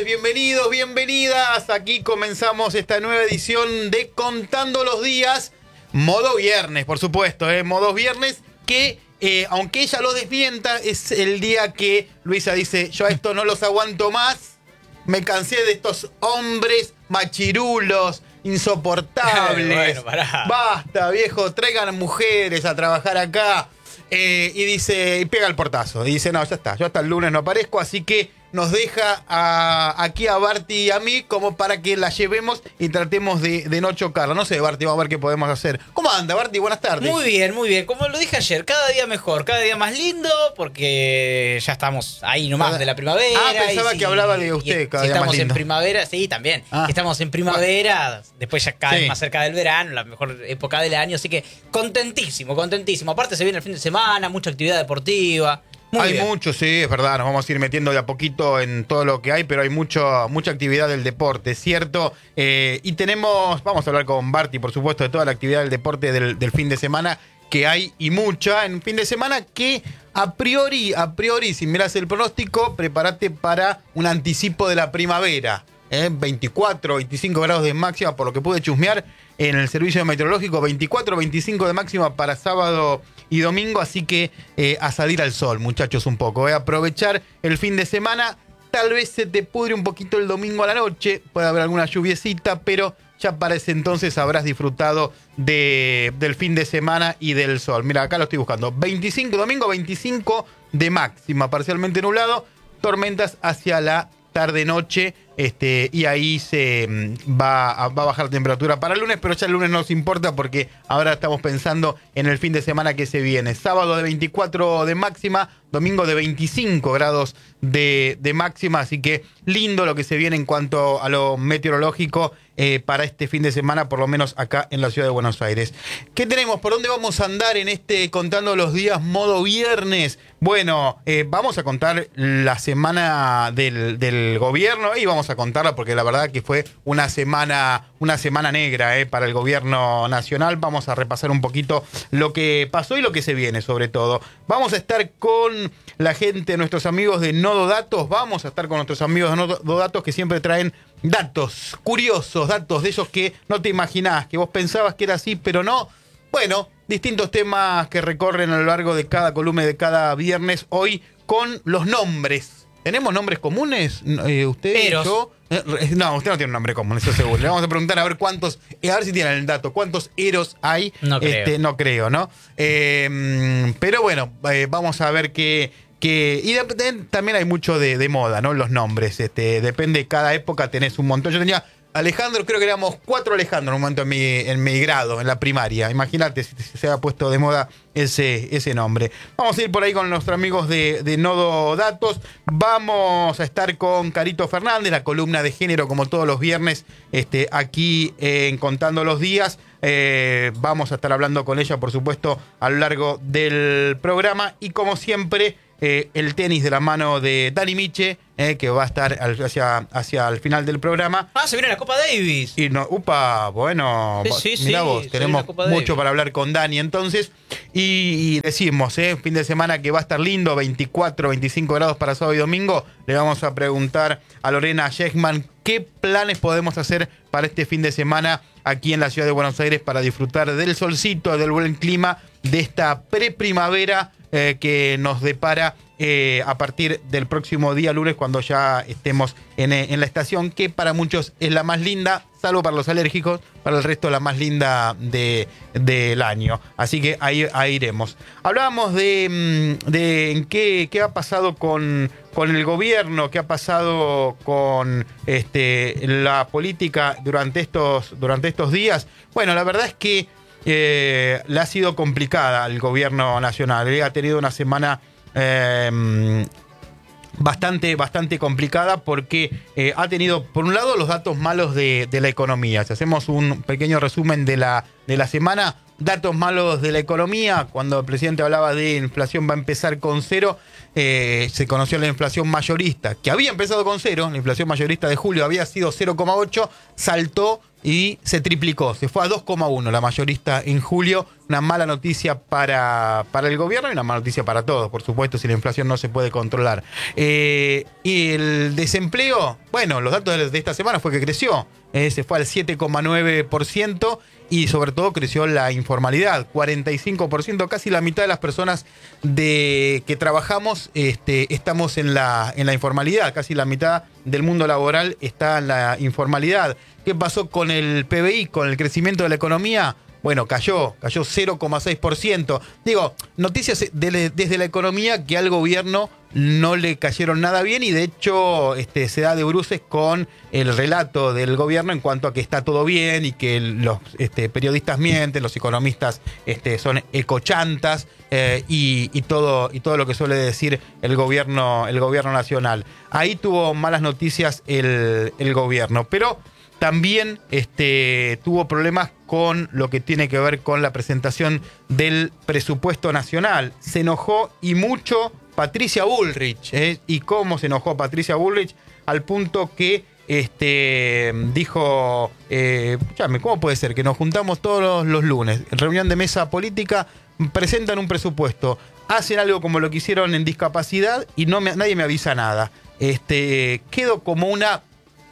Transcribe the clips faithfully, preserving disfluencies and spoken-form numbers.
tardes, bienvenidos, bienvenidas. Aquí comenzamos esta nueva edición de Contando los Días. Modo viernes, por supuesto, ¿eh? Modo viernes que, eh, aunque ella lo desmienta, es el día que Luisa dice, yo a esto no los aguanto más. Me cansé de estos hombres machirulos, insoportables. Bueno, pará. Basta, viejo, traigan mujeres a trabajar acá. Eh, y dice, y pega el portazo. Y dice, no, ya está, yo hasta el lunes no aparezco, así que nos deja a, aquí a Barty y a mí como para que la llevemos y tratemos de, de no chocarla. No sé, Barty, vamos a ver qué podemos hacer. ¿Cómo anda, Barty? Buenas tardes. Muy bien, muy bien. Como lo dije ayer, cada día mejor, cada día más lindo, porque ya estamos ahí nomás de la primavera. Ah, pensaba y, que hablaba de usted, y, cada si día más estamos lindo. en primavera, sí, también. Ah. Estamos en primavera, después ya cada Sí. vez más cerca del verano, la mejor época del año, así que contentísimo, contentísimo. Aparte se viene el fin de semana, mucha actividad deportiva. Muy hay bien. mucho, sí, es verdad, nos vamos a ir metiendo de a poquito en todo lo que hay, pero hay mucho, mucha actividad del deporte, ¿cierto? Eh, y tenemos, vamos a hablar con Barty, por supuesto, de toda la actividad del deporte del, del fin de semana, que hay y mucha en fin de semana que a priori, a priori, si miras el pronóstico, prepárate para un anticipo de la primavera. ¿eh? veinticuatro, veinticinco grados de máxima, por lo que pude chusmear en el servicio meteorológico, veinticuatro, veinticinco de máxima para sábado y domingo, así que eh, a salir al sol, muchachos, un poco. Eh. Aprovechar el fin de semana, tal vez se te pudre un poquito el domingo a la noche, puede haber alguna lluviecita, pero ya para ese entonces habrás disfrutado de, del fin de semana y del sol. Mira, acá lo estoy buscando. veinticinco, domingo veinticinco de máxima, parcialmente nublado, tormentas hacia la tarde-noche, este, y ahí se va a, va a bajar la temperatura para el lunes, pero ya el lunes no nos importa porque ahora estamos pensando en el fin de semana que se viene. Sábado de veinticuatro de máxima, domingo de veinticinco grados de, de máxima, así que lindo lo que se viene en cuanto a lo meteorológico eh, para este fin de semana, por lo menos acá en la ciudad de Buenos Aires. ¿Qué tenemos? ¿Por dónde vamos a andar en este Contando los Días modo viernes? Bueno, eh, vamos a contar la semana del, del gobierno y vamos a contarla porque la verdad que fue una semana, una semana negra eh, para el gobierno nacional. Vamos a repasar un poquito lo que pasó y lo que se viene, sobre todo. Vamos a estar con la gente, nuestros amigos de Nodo Datos. Vamos a estar con nuestros amigos de Nodo Datos que siempre traen datos curiosos, datos de esos que no te imaginás, que vos pensabas que era así, pero no. Bueno, distintos temas que recorren a lo largo de cada columna de cada viernes. Hoy con los nombres. ¿Tenemos nombres comunes? Eh, ¿Usted? Eros. ¿Yo? Eh, no, usted no tiene un nombre común, eso seguro. Le vamos a preguntar a ver cuántos, eh, a ver si tienen el dato, cuántos Eros hay. No creo. Este, no creo, ¿no? Eh, pero bueno, eh, vamos a ver qué... Que, y de, de, también hay mucho de, de moda, ¿no? Los nombres. Este, depende de cada época, tenés un montón. Yo tenía Alejandro, creo que éramos cuatro Alejandro en un momento en mi, en mi grado, en la primaria. Imagínate si se ha puesto de moda ese, ese nombre. Vamos a ir por ahí con nuestros amigos de, de Nodo Datos. Vamos a estar con Carito Fernández, la columna de género, como todos los viernes, este, aquí eh, en Contando los Días. Eh, vamos a estar hablando con ella, por supuesto, a lo largo del programa. Y como siempre, eh, el tenis de la mano de Dani Miche, eh, que va a estar al, hacia, hacia el final del programa. Ah, se viene la Copa Davis. Y no, upa, bueno, Sí, sí, mirá sí, vos, se tenemos viene la Copa mucho Davis. para hablar con Dani entonces. Y, y decimos, eh, fin de semana que va a estar lindo, veinticuatro, veinticinco grados para sábado y domingo. Le vamos a preguntar a Lorena Schechman qué planes podemos hacer para este fin de semana aquí en la ciudad de Buenos Aires para disfrutar del solcito, del buen clima, de esta preprimavera eh, que nos depara eh, a partir del próximo día lunes, cuando ya estemos en, en la estación, que para muchos es la más linda, salvo para los alérgicos, para el resto la más linda de, del año. Así que ahí, ahí iremos. Hablábamos de, de en qué, qué ha pasado con, con el gobierno, qué ha pasado con este, la política durante estos, durante estos días. Bueno, la verdad es que eh, le ha sido complicada al gobierno nacional. Eh, ha tenido una semana eh, bastante, bastante complicada porque eh, ha tenido, por un lado, los datos malos de, de la economía. Si hacemos un pequeño resumen de la, de la semana, datos malos de la economía, cuando el presidente hablaba de inflación va a empezar con cero, eh, se conoció la inflación mayorista, que había empezado con cero, la inflación mayorista de julio había sido cero coma ocho, saltó y se triplicó, se fue a dos coma uno la mayorista en julio. Una mala noticia para, para el gobierno y una mala noticia para todos, por supuesto, si la inflación no se puede controlar. Eh, y el desempleo, bueno, los datos de, de esta semana fue que creció, eh, se fue al siete coma nueve por ciento y sobre todo creció la informalidad, cuarenta y cinco por ciento, casi la mitad de las personas de que trabajamos este, estamos en la, en la informalidad, casi la mitad del mundo laboral está en la informalidad. ¿Qué pasó con el P B I, con el crecimiento de la economía? Bueno, cayó, cayó cero coma seis por ciento. Digo, noticias de, desde la economía que al gobierno no le cayeron nada bien y de hecho este, se da de bruces con el relato del gobierno en cuanto a que está todo bien y que los este, periodistas mienten, los economistas este, son ecochantas eh, y, y, todo, y todo lo que suele decir el gobierno, el gobierno nacional. Ahí tuvo malas noticias el, el gobierno, pero también este, tuvo problemas con lo que tiene que ver con la presentación del presupuesto nacional. Se enojó y mucho Patricia Bullrich. ¿eh? ¿Y cómo se enojó Patricia Bullrich? Al punto que este, dijo, eh, escúchame, ¿cómo puede ser que nos juntamos todos los, los lunes, en reunión de mesa política, presentan un presupuesto, hacen algo como lo que hicieron en discapacidad y no me, nadie me avisa nada? Este, quedo como una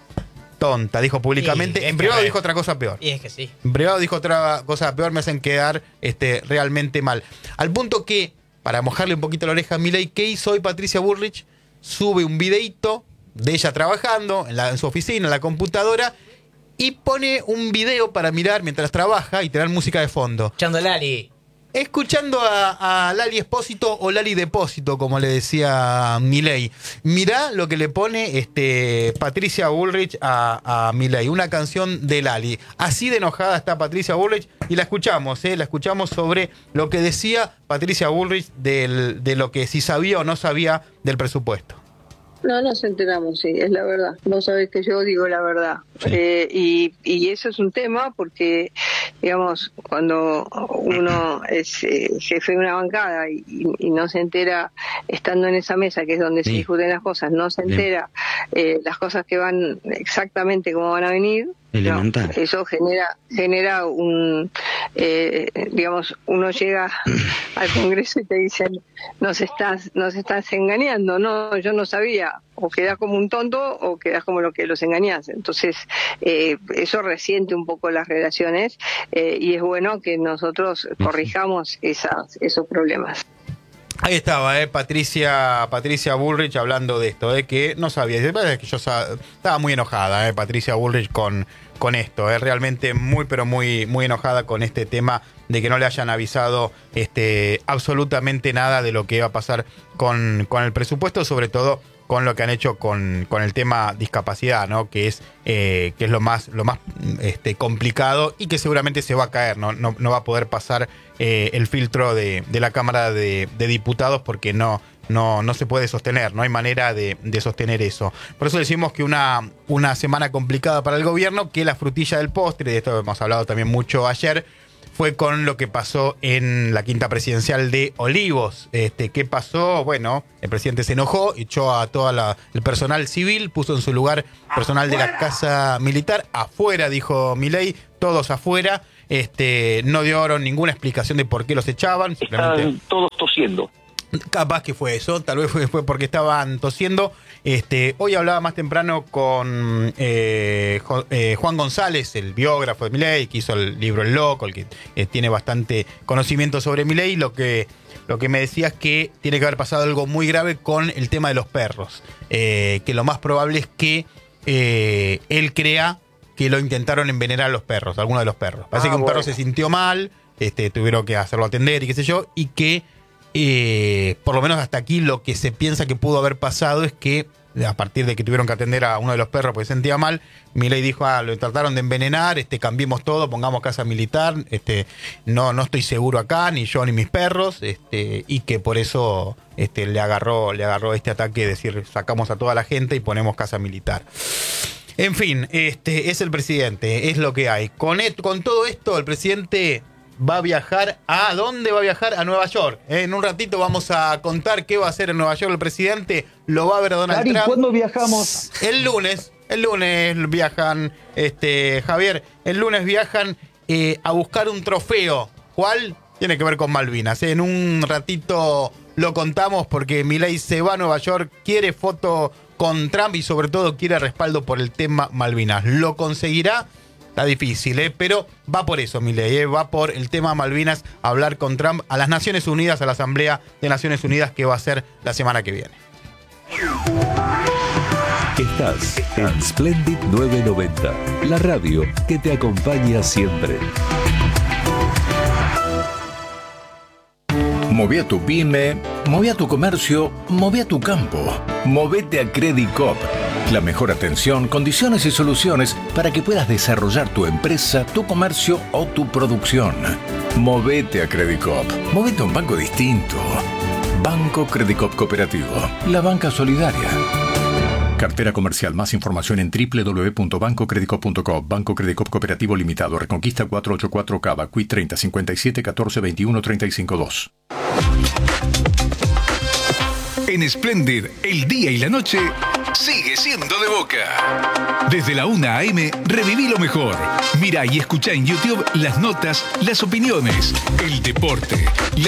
tonta, dijo públicamente. En privado dijo otra cosa peor. Y es que sí. En privado dijo otra cosa peor, me hacen quedar este, realmente mal. Al punto que, para mojarle un poquito la oreja a Milei, ¿qué hizo hoy Patricia Bullrich? Sube un videíto de ella trabajando en, la, en su oficina, en la computadora, y pone un video para mirar mientras trabaja y tener música de fondo. Echando Lali. Escuchando a, a Lali Espósito o Lali Depósito, como le decía Milei. Mirá lo que le pone este, Patricia Bullrich a, a Milei. Una canción de Lali. Así de enojada está Patricia Bullrich y la escuchamos, ¿eh? La escuchamos sobre lo que decía Patricia Bullrich del, de lo que si sabía o no sabía del presupuesto. No, nos enteramos, sí, es la verdad. Vos sabés que yo digo la verdad. Sí. Eh, y, y eso es un tema porque, digamos, cuando uno es eh, jefe de una bancada y, y no se entera, estando en esa mesa, que es donde sí. se discuten las cosas, no se entera eh, las cosas que van exactamente como van a venir, no, eso genera genera un, eh, digamos, uno llega al Congreso y te dicen, nos estás, nos estás engañando, no, yo no sabía. O quedás como un tonto o quedás como lo que los engañás. Entonces, eh, eso resiente un poco las relaciones eh, y es bueno que nosotros corrijamos esas, esos problemas. Ahí estaba, eh, Patricia Patricia Bullrich hablando de esto, eh, que no sabía. Que yo estaba muy enojada, eh, Patricia Bullrich, con, con esto. Eh, realmente muy, pero muy, muy enojada con este tema de que no le hayan avisado este, absolutamente nada de lo que iba a pasar con, con el presupuesto, sobre todo con lo que han hecho con, con el tema discapacidad, ¿no? Que es eh, que es lo más lo más este, complicado y que seguramente se va a caer, no, no, no va a poder pasar eh, el filtro de, de la Cámara de, de Diputados porque no, no, no se puede sostener, no hay manera de, de sostener eso. Por eso decimos que una, una semana complicada para el gobierno, que la frutilla del postre, de esto hemos hablado también mucho ayer, fue con lo que pasó en la quinta presidencial de Olivos. Este, ¿qué pasó? Bueno, el presidente se enojó, echó a todo el personal civil, puso en su lugar personal de la Casa Militar. Afuera, dijo Milei, todos afuera. Este, no dieron ninguna explicación de por qué los echaban. Están todos tosiendo. Capaz que fue eso, tal vez fue, fue porque estaban tosiendo. Este, hoy hablaba más temprano con eh, eh, Juan González, el biógrafo de Milei, que hizo el libro El Loco, el que eh, tiene bastante conocimiento sobre Milei. Lo que, lo que me decía es que tiene que haber pasado algo muy grave con el tema de los perros. Eh, que lo más probable es que eh, él crea que lo intentaron envenenar a los perros, a alguno de los perros. Parece ah, que un bueno. perro se sintió mal, este, tuvieron que hacerlo atender y qué sé yo, y que Eh, por lo menos hasta aquí lo que se piensa que pudo haber pasado es que a partir de que tuvieron que atender a uno de los perros porque se sentía mal, Milei dijo, ah, lo trataron de envenenar, este, cambiemos todo, pongamos casa militar, este, no, no estoy seguro acá, ni yo ni mis perros, este, y que por eso este, le agarró, le agarró este ataque de decir, sacamos a toda la gente y ponemos casa militar. En fin, este es el presidente, es lo que hay. Con, et, con todo esto, el presidente va a viajar. ¿A dónde va a viajar? A Nueva York. Eh, en un ratito vamos a contar qué va a hacer en Nueva York el presidente. Lo va a ver a Donald Cari, Trump. ¿cuándo viajamos? El lunes. El lunes viajan, este, Javier, el lunes viajan eh, a buscar un trofeo. ¿Cuál? Tiene que ver con Malvinas. En un ratito lo contamos porque Milei se va a Nueva York, quiere foto con Trump y sobre todo quiere respaldo por el tema Malvinas. ¿Lo conseguirá? Está difícil, ¿eh? Pero va por eso, Milei, ¿eh? Va por el tema Malvinas, a hablar con Trump a las Naciones Unidas, a la Asamblea de Naciones Unidas que va a ser la semana que viene. Estás en Splendid novecientos noventa, la radio que te acompaña siempre. Moví a tu pyme, moví a tu comercio, moví a tu campo. Movete a Credit Coop. La mejor atención, condiciones y soluciones para que puedas desarrollar tu empresa, tu comercio o tu producción. Movete a Credit Coop. Movete a un banco distinto. Banco Credit Coop Cooperativo. La banca solidaria. Cartera comercial. Más información en doble u doble u doble u punto banco credit coop punto com. Banco Credit Coop Cooperativo Limitado. Reconquista cuatrocientos ochenta y cuatro Cava. Q I treinta cincuenta y siete catorce veintiuno treinta y cinco dos. En Splendid, el día y la noche sigue siendo de Boca. Desde la una a eme, reviví lo mejor. Mira y escucha en YouTube las notas, las opiniones, el deporte, la